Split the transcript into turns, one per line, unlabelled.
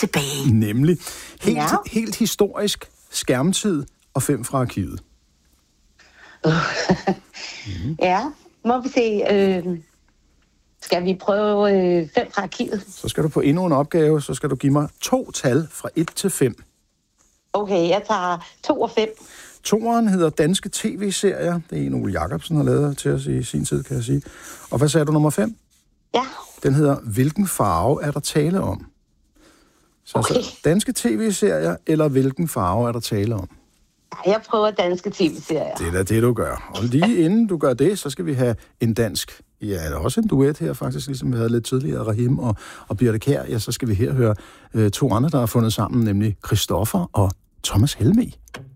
tilbage.
Nemlig. Helt historisk, skærmtid og 5 fra arkivet.
Ja, må vi se. Skal vi prøve 5 fra arkivet?
Så skal du på endnu en opgave, så skal du give mig 2 tal fra 1 til 5.
Okay, jeg tager 2 og 5.
2'eren hedder Danske TV-serier. Det er en, Ole Jacobsen har lavet til os i sin tid, kan jeg sige. Og hvad sagde du, nummer 5?
Ja.
Den hedder Hvilken farve er der tale om? Så,
okay.
Så danske tv-serier, eller hvilken farve er der tale om?
Jeg prøver danske tv-serier.
Det er da det, du gør. Og lige inden du gør det, så skal vi have en dansk. Ja, der er også en duet her faktisk, ligesom vi havde lidt tidligere, Rahim og Birte Kjær. Ja, så skal vi her høre 2 andre, der har fundet sammen, nemlig Christoffer og Thomas Helmig.